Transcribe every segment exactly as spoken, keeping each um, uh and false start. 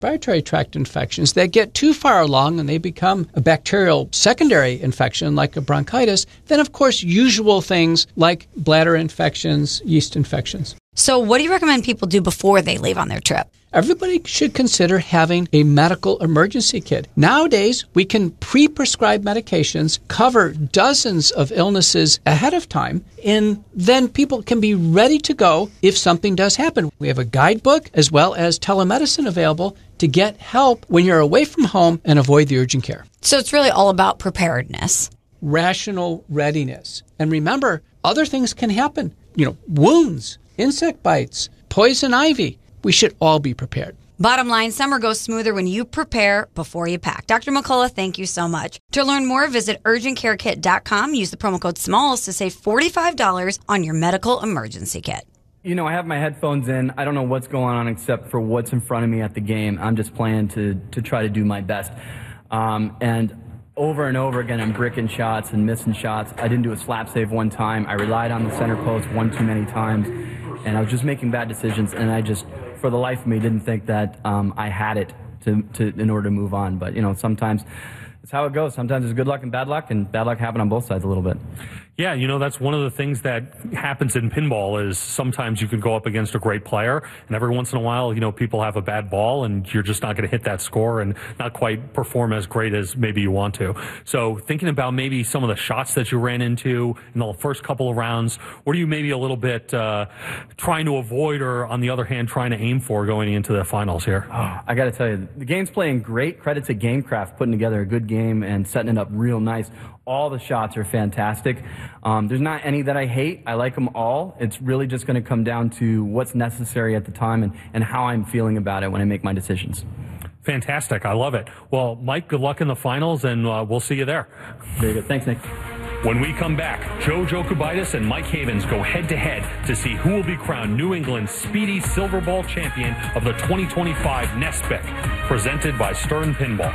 respiratory tract infections that get too far along and they become a bacterial secondary infection like a bronchitis, then of course usual things like bladder infections, yeast infections. So what do you recommend people do before they leave on their trip? Everybody should consider having a medical emergency kit. Nowadays, we can pre-prescribe medications, cover dozens of illnesses ahead of time, and then people can be ready to go if something does happen. We have a guidebook as well as telemedicine available to get help when you're away from home and avoid the urgent care. So it's really all about preparedness. Rational readiness. And remember, other things can happen. You know, wounds, insect bites, poison ivy. We should all be prepared. Bottom line, summer goes smoother when you prepare before you pack. Doctor McCullough, thank you so much. To learn more, visit urgent care kit dot com. Use the promo code SMALLS to save forty-five dollars on your medical emergency kit. You know, I have my headphones in. I don't know what's going on except for what's in front of me at the game. I'm just playing to, to try to do my best. Um, and over and over again, I'm bricking shots and missing shots. I didn't do a slap save one time. I relied on the center post one too many times. And I was just making bad decisions, and I just, for the life of me, didn't think that um, I had it to, to in order to move on. But, you know, sometimes it's how it goes. Sometimes there's good luck and bad luck, and bad luck happen on both sides a little bit. Yeah, you know, that's one of the things that happens in pinball is sometimes you can go up against a great player, and every once in a while, you know, people have a bad ball, and you're just not going to hit that score and not quite perform as great as maybe you want to. So thinking about maybe some of the shots that you ran into in the first couple of rounds, what are you maybe a little bit uh, trying to avoid or, on the other hand, trying to aim for going into the finals here? Oh, I got to tell you, the game's playing great. Credit to GameCraft putting together a good game and setting it up real nice. All the shots are fantastic. Um, there's not any that I hate. I like them all. It's really just going to come down to what's necessary at the time and, and how I'm feeling about it when I make my decisions. Fantastic. I love it. Well, Mike, good luck in the finals, and uh, we'll see you there. Very good. Thanks, Nick. When we come back, Joe Jokubaitis and Mike Havens go head-to-head to see who will be crowned New England's Speedy Silver Ball champion of the twenty twenty-five NESPIC, presented by Stern Pinball.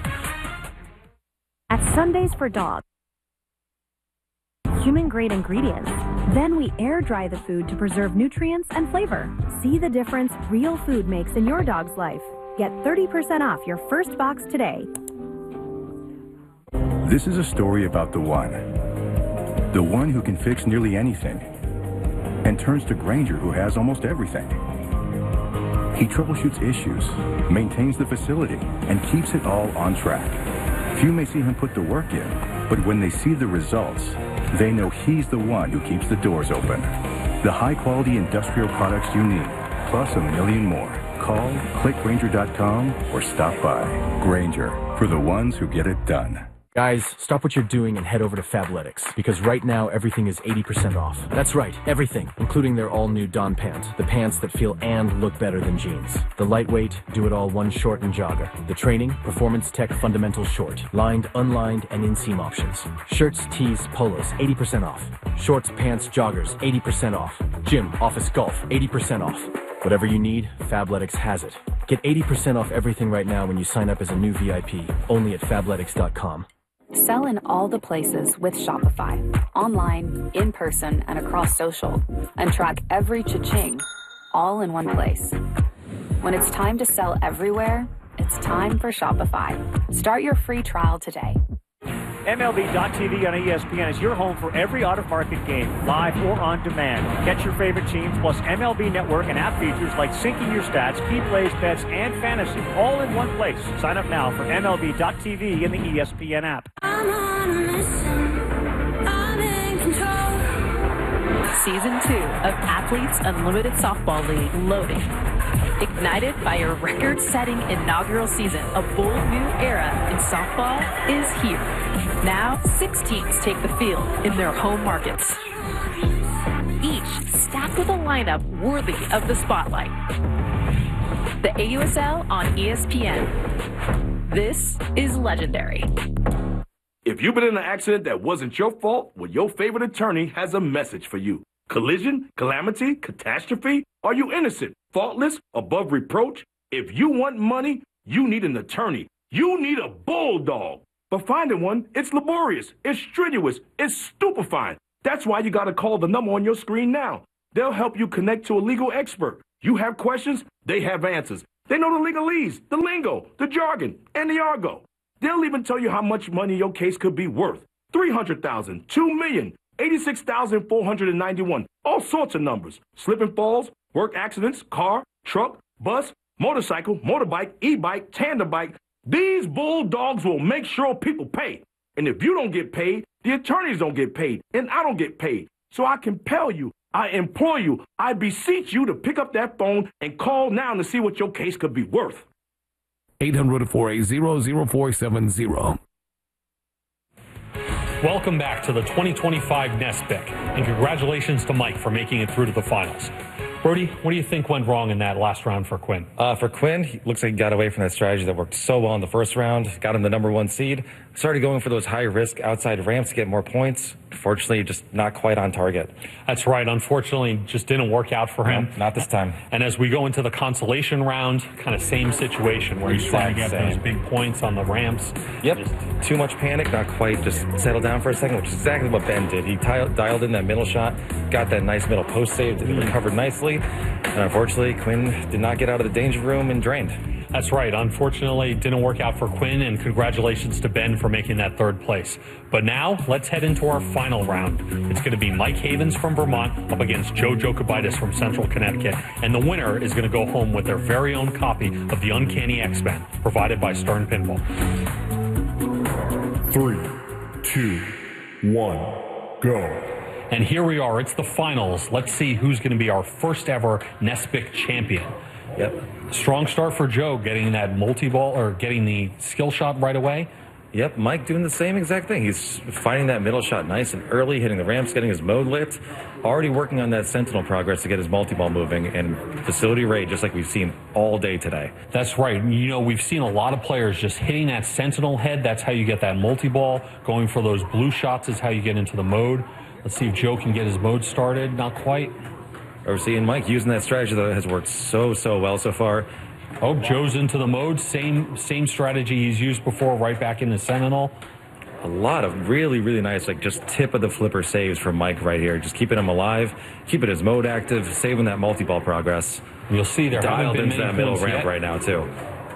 At Sundays for Dogs, human-grade ingredients. Then we air-dry the food to preserve nutrients and flavor. See the difference real food makes in your dog's life. Get thirty percent off your first box today. This is a story about the one. The one who can fix nearly anything and turns to Grainger, who has almost everything. He troubleshoots issues, maintains the facility, and keeps it all on track. Few may see him put the work in, but when they see the results, they know he's the one who keeps the doors open. The high-quality industrial products you need, plus a million more. Call, click Grainger dot com, or stop by. Grainger, for the ones who get it done. Guys, stop what you're doing and head over to Fabletics, because right now everything is eighty percent off. That's right, everything, including their all-new Dawn pants. The pants that feel and look better than jeans. The lightweight, do-it-all one short and jogger. The training, Performance Tech Fundamental Short. Lined, unlined, and inseam options. Shirts, tees, polos, eighty percent off. Shorts, pants, joggers, eighty percent off. Gym, office, golf, eighty percent off. Whatever you need, Fabletics has it. Get eighty percent off everything right now when you sign up as a new V I P, only at Fabletics dot com. Sell in all the places with Shopify. Online, in person, and across social. And track every cha-ching, all in one place. When it's time to sell everywhere, it's time for Shopify. Start your free trial today. M L B dot T V on E S P N is your home for every out-of-market game, live or on demand. Catch your favorite teams, plus M L B Network and app features like syncing your stats, key plays, bets, and fantasy, all in one place. Sign up now for M L B dot T V in the E S P N app. I'm on a mission. I'm in control. Season two of Athletes Unlimited Softball League loading. Ignited by a record-setting inaugural season, a bold new era in softball is here. Now, six teams take the field in their home markets, each stacked with a lineup worthy of the spotlight. The A U S L on E S P N. This is legendary. If you've been in an accident that wasn't your fault, well, your favorite attorney has a message for you. Collision, calamity, catastrophe? Are you innocent, faultless, above reproach? If you want money, you need an attorney. You need a bulldog. But finding one, it's laborious, it's strenuous, it's stupefying. That's why you gotta call the number on your screen now. They'll help you connect to a legal expert. You have questions, they have answers. They know the legalese, the lingo, the jargon, and the argot. They'll even tell you how much money your case could be worth. three hundred thousand dollars, two million dollars, eighty-six thousand four hundred ninety-one, all sorts of numbers. Slip and falls, work accidents, car, truck, bus, motorcycle, motorbike, e-bike, tandem bike. These bulldogs will make sure people pay. And if you don't get paid, the attorneys don't get paid, and I don't get paid. So I compel you, I implore you, I beseech you to pick up that phone and call now to see what your case could be worth. eight hundred, four eight zero, zero four seven zero. Welcome back to the twenty twenty-five NESPIC, and congratulations to Mike for making it through to the finals. Brody, what do you think went wrong in that last round for Quinn? Uh, for Quinn, he looks like he got away from that strategy that worked so well in the first round, got him the number one seed, started going for those high-risk outside ramps to get more points. Fortunately, just not quite on target. That's right. Unfortunately, just didn't work out for him. No, not this time. And as we go into the consolation round, kind of same situation where he's trying to get Same. those big points on the ramps. Yep. Just too much panic, not quite just settle down for a second, which is exactly what Ben did. He dialed, dialed in that middle shot, got that nice middle post save, mm-hmm. recovered nicely. And unfortunately, Quinn did not get out of the danger room and drained. That's right. Unfortunately, it didn't work out for Quinn, and congratulations to Ben for making that third place. But now, let's head into our final round. It's going to be Mike Havens from Vermont up against Joe Jokubaitis from Central Connecticut. And the winner is going to go home with their very own copy of the Uncanny X-Men, provided by Stern Pinball. Three, two, one, go. And here we are. It's the finals. Let's see who's going to be our first ever NESPIC champion. Yep. Strong start for Joe, getting that multi-ball or getting the skill shot right away. Yep, Mike doing the same exact thing. He's finding that middle shot nice and early, hitting the ramps, getting his mode lit. Already working on that Sentinel progress to get his multi-ball moving and facility rate, just like we've seen all day today. That's right. You know, we've seen a lot of players just hitting that Sentinel head. That's how you get that multi-ball. Going for those blue shots is how you get into the mode. Let's see if Joe can get his mode started. Not quite. We're seeing Mike using that strategy that has worked so, so well so far. Oh, Joe's into the mode. Same same strategy he's used before, right back in the Sentinel. A lot of really, really nice, like just tip of the flipper saves from Mike right here. Just keeping him alive, keeping his mode active, saving that multi-ball progress. And you'll see there dialed haven't been into that many middle points ramp yet. right now, too.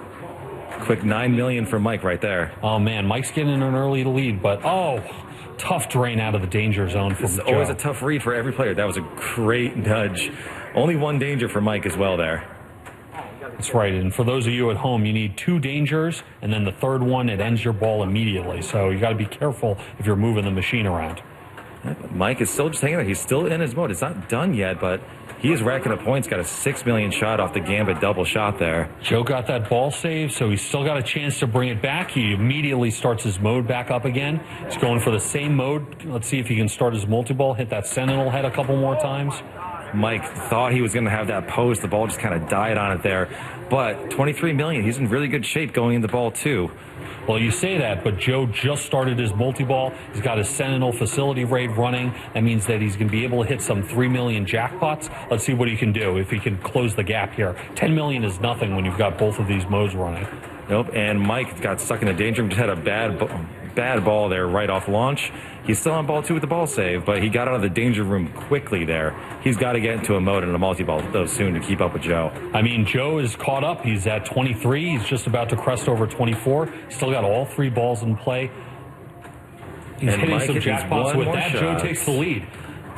Quick nine million for Mike right there. Oh, man, Mike's getting an early lead, but oh, tough drain out of the danger zone from It's Joe. always a tough read for every player. That was a great nudge. Only one danger for Mike as well there. That's right, and for those of you at home, you need two dangers, and then the third one, it ends your ball immediately. So you got to be careful if you're moving the machine around. Mike is still just hanging there. He's still in his mode. It's not done yet, but he is racking up points. Got a six million shot off the Gambit double shot there. Joe got that ball save, so he's still got a chance to bring it back. He immediately starts his mode back up again. He's going for the same mode. Let's see if he can start his multi-ball, hit that Sentinel head a couple more times. Mike thought he was going to have that post. The ball just kind of died on it there. But twenty-three million, he's in really good shape going in the ball, too. Well, you say that, but Joe just started his multi-ball. He's got his Sentinel facility raid running. That means that he's going to be able to hit some three million jackpots. Let's see what he can do, if he can close the gap here. ten million is nothing when you've got both of these modes running. Nope, and Mike got stuck in the danger room, just had a bad bad ball there right off launch. He's still on ball two with the ball save, but he got out of the danger room quickly there. He's got to get into a mode and a multi-ball though soon to keep up with Joe. I mean, Joe is caught up. He's at twenty-three. He's just about to crest over twenty-four. Still got all three balls in play. He's And hitting Mike some needs jackpots. one With more that, shot. Joe takes the lead.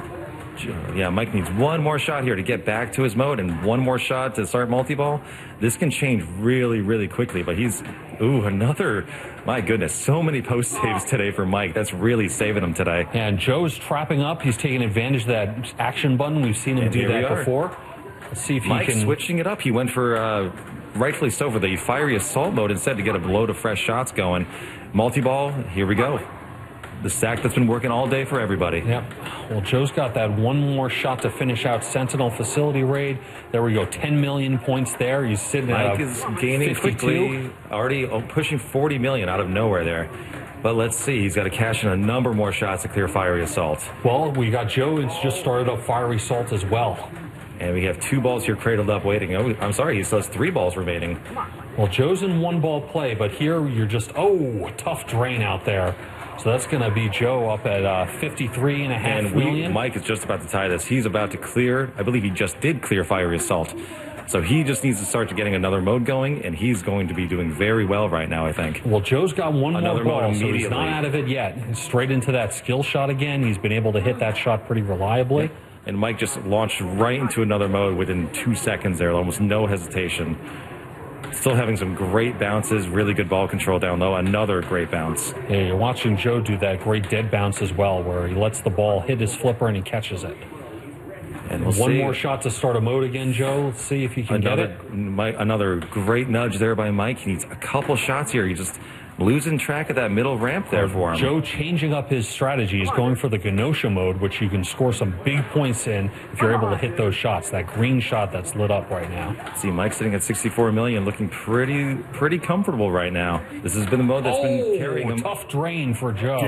Yeah, Mike needs one more shot here to get back to his mode and one more shot to start multi-ball. This can change really, really quickly, but he's, ooh, another, my goodness, so many post saves today for Mike. That's really saving him today. And Joe's trapping up. He's taking advantage of that action button. We've seen him And do here we that are. before. Let's see if Mike he can. switching it up. He went for, uh, rightfully so, for the fiery assault mode instead to get a load of fresh shots going. Multi-ball, here we go. The stack that's been working all day for everybody. Yep. Well, Joe's got that one more shot to finish out Sentinel facility raid. There we go. ten million points there. He's sitting at Mike a is gaining fifty-two. quickly, already pushing forty million out of nowhere there. But let's see, he's got to cash in a number more shots to clear fiery assault. Well, we got Joe. It's just started up fiery assault as well. And we have two balls here cradled up waiting. Oh, I'm sorry, he still has three balls remaining. Well, Joe's in one ball play, but here you're just, oh, tough drain out there. So that's going to be Joe up at uh, fifty-three and a half And we, million. Mike is just about to tie this. He's about to clear, I believe he just did clear fiery assault. So he just needs to start getting another mode going, and he's going to be doing very well right now, I think. Well, Joe's got one Another more ball, mode so he's immediately. not out of it yet. Straight into that skill shot again. He's been able to hit that shot pretty reliably. And Mike just launched right into another mode within two seconds there, almost no hesitation. Still having some great bounces, really good ball control down low. Another great bounce. Yeah, you're watching Joe do that great dead bounce as well, where he lets the ball hit his flipper and he catches it. And we'll One see. more shot to start a mode again, Joe. Let's see if he can Another, get it. Mike, another great nudge there by Mike. He needs a couple shots here. He just losing track of that middle ramp there for him. Joe changing up his strategy. He's going for the Ganosha mode, which you can score some big points in if you're able to hit those shots. That green shot that's lit up right now. See, Mike sitting at sixty-four million, looking pretty pretty comfortable right now. This has been the mode that's oh, been carrying him. Tough drain for Joe.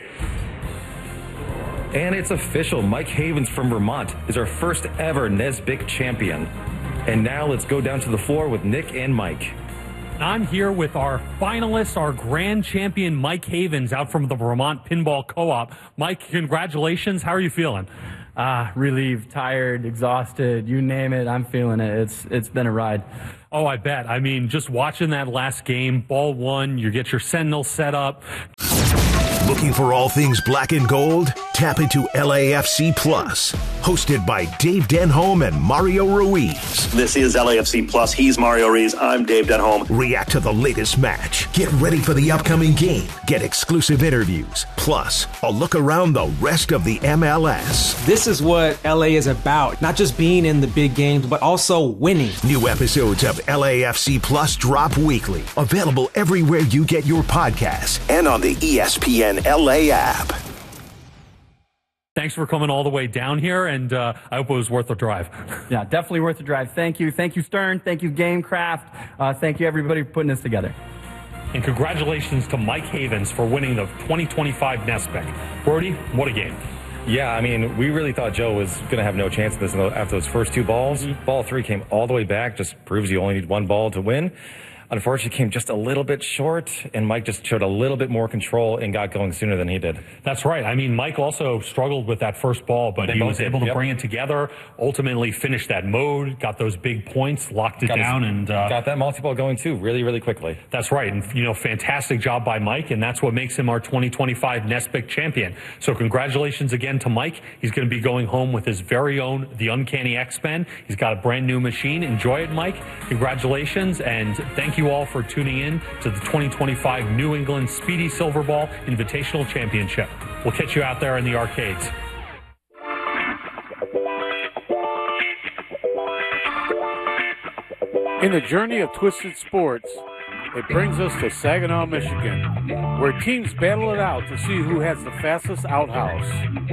And it's official. Mike Havens from Vermont is our first ever Nesbitt champion. And now let's go down to the floor with Nick and Mike. I'm here with our finalist, our grand champion, Mike Havens, out from the Vermont Pinball Co-op. Mike, congratulations. How are you feeling? Ah, relieved, tired, exhausted, you name it, I'm feeling it. It's It's been a ride. Oh, I bet. I mean, just watching that last game, ball one, you get your Sentinel set up. Looking for all things black and gold? Tap into L A F C Plus, hosted by Dave Denholm and Mario Ruiz. This is L A F C Plus. He's Mario Ruiz. I'm Dave Denholm. React to the latest match. Get ready for the upcoming game. Get exclusive interviews. Plus, a look around the rest of the M L S. This is what L A is about. Not just being in the big games, but also winning. New episodes of L A F C Plus drop weekly. Available everywhere you get your podcasts and on the E S P N L A app. Thanks for coming all the way down here, and uh, I hope it was worth the drive. Yeah, definitely worth the drive. Thank you. Thank you, Stern. Thank you, Gamecraft. Uh, thank you, everybody, for putting this together. And congratulations to Mike Havens for winning the twenty twenty-five Nesbitt. Brody, what a game. Yeah, I mean, we really thought Joe was going to have no chance of this after those first two balls. Mm-hmm. Ball three came all the way back, just proves you only need one ball to win. Unfortunately, came just a little bit short, and Mike just showed a little bit more control and got going sooner than he did. That's right. I mean, Mike also struggled with that first ball, but They he both was did, able to yep. bring it together, ultimately finished that mode, got those big points, locked it Got his- down, and uh, got that multi-ball going, too, really, really quickly. That's right. And, you know, fantastic job by Mike, and that's what makes him our twenty twenty-five Nesbitt champion. So congratulations again to Mike. He's going to be going home with his very own The Uncanny X-Men. He's got a brand new machine. Enjoy it, Mike. Congratulations, and thank you all for tuning in to the twenty twenty-five New England Speedy Silver Ball Invitational Championship. We'll catch you out there in the arcades. In the journey of Twisted Sports, it brings us to Saginaw, Michigan, where teams battle it out to see who has the fastest outhouse.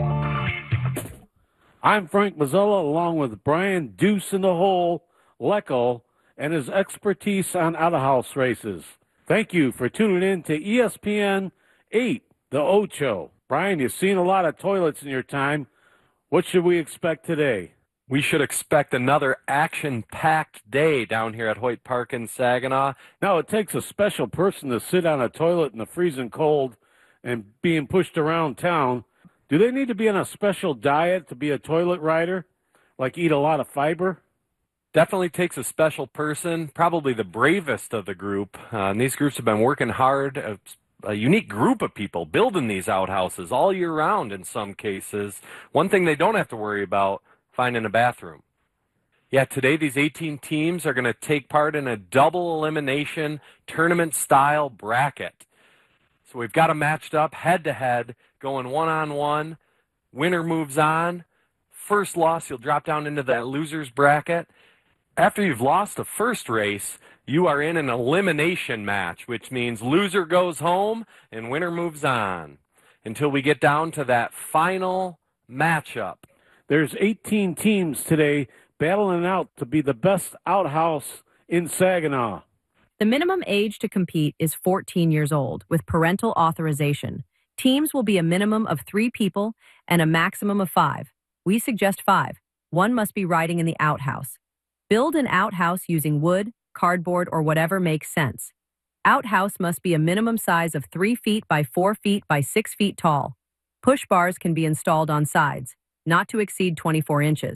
I'm Frank Mazzella, along with Brian Deuce in the Hole, Lecco, and his expertise on out-of-house races. Thank you for tuning in to E S P N eight, The Ocho. Brian, you've seen a lot of toilets in your time. What should we expect today? We should expect another action-packed day down here at Hoyt Park in Saginaw. Now, it takes a special person to sit on a toilet in the freezing cold and being pushed around town. Do they need to be on a special diet to be a toilet rider? Like eat a lot of fiber? Definitely takes a special person, probably the bravest of the group. Uh, and these groups have been working hard, a, a unique group of people building these outhouses all year round in some cases. One thing they don't have to worry about, finding a bathroom. Yeah, today these eighteen teams are going to take part in a double elimination tournament-style bracket. So we've got them matched up head-to-head, going one-on-one. Winner moves on. First loss, you'll drop down into that loser's bracket. After you've lost the first race, you are in an elimination match, which means loser goes home and winner moves on until we get down to that final matchup. There's eighteen teams today battling out to be the best outhouse in Saginaw. The minimum age to compete is fourteen years old with parental authorization. Teams will be a minimum of three people and a maximum of five. We suggest five. One must be riding in the outhouse. Build an outhouse using wood, cardboard, or whatever makes sense. Outhouse must be a minimum size of three feet by four feet by six feet tall. Push bars can be installed on sides, not to exceed twenty-four inches.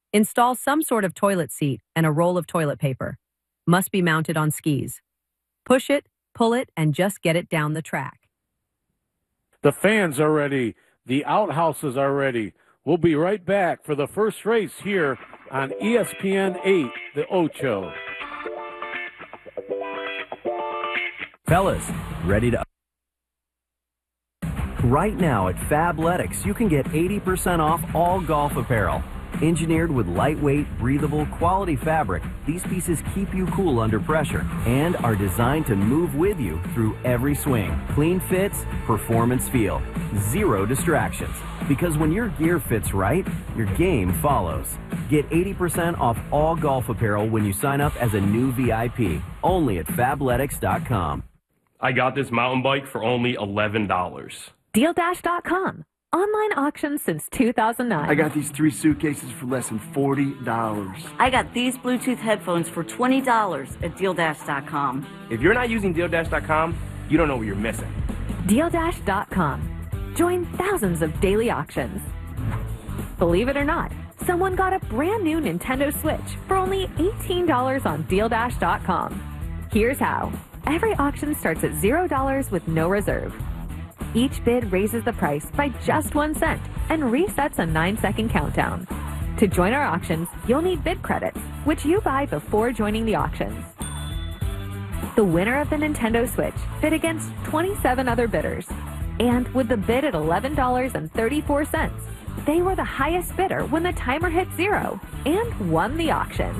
Install some sort of toilet seat and a roll of toilet paper. Must be mounted on skis. Push it, pull it, and just get it down the track. The fans are ready. The outhouses are ready. We'll be right back for the first race here on E S P N eight, the Ocho. Fellas, ready to... Right now at Fabletics, you can get eighty percent off all golf apparel. Engineered with lightweight, breathable, quality fabric, these pieces keep you cool under pressure and are designed to move with you through every swing. Clean fits, performance feel, zero distractions. Because when your gear fits right, your game follows. Get eighty percent off all golf apparel when you sign up as a new V I P, only at Fabletics dot com. I got this mountain bike for only eleven dollars. Deal Dash dot com. Online auctions since two thousand nine. I got these three suitcases for less than forty dollars. I got these Bluetooth headphones for twenty dollars at Deal Dash dot com. If you're not using Deal Dash dot com, you don't know what you're missing. Deal Dash dot com. Join thousands of daily auctions. Believe it or not, someone got a brand new Nintendo Switch for only eighteen dollars on Deal Dash dot com. Here's how. Every auction starts at zero dollars with no reserve. Each bid raises the price by just one cent and resets a nine-second countdown. To join our auctions, you'll need bid credits, which you buy before joining the auctions. The winner of the Nintendo Switch bid against twenty-seven other bidders. And with the bid at eleven dollars and thirty-four cents, they were the highest bidder when the timer hit zero and won the auction.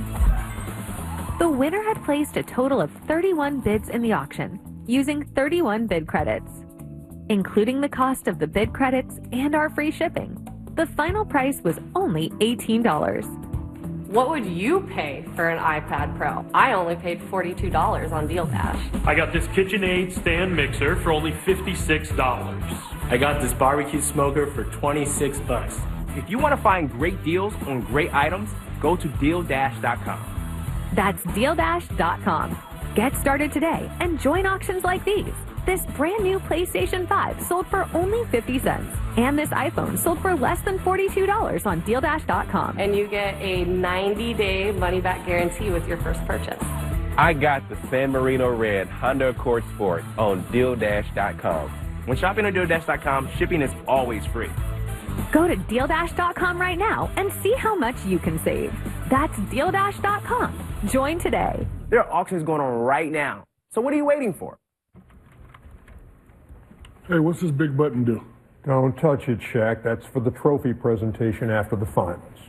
The winner had placed a total of thirty-one bids in the auction, using thirty-one bid credits. Including the cost of the bid credits and our free shipping, the final price was only eighteen dollars. What would you pay for an iPad Pro? I only paid forty-two dollars on Deal Dash. I got this KitchenAid stand mixer for only fifty-six dollars. I got this barbecue smoker for twenty-six bucks. If you want to find great deals on great items, go to Deal Dash dot com. That's Deal Dash dot com. Get started today and join auctions like these. This brand new PlayStation five sold for only fifty cents. And this iPhone sold for less than forty-two dollars on Deal Dash dot com. And you get a ninety-day money-back guarantee with your first purchase. I got the San Marino Red Honda Accord Sport on Deal Dash dot com. When shopping on Deal Dash dot com, shipping is always free. Go to Deal Dash dot com right now and see how much you can save. That's Deal Dash dot com. Join today. There are auctions going on right now. So what are you waiting for? Hey, what's this big button do? Don't touch it, Shaq. That's for the trophy presentation after the finals.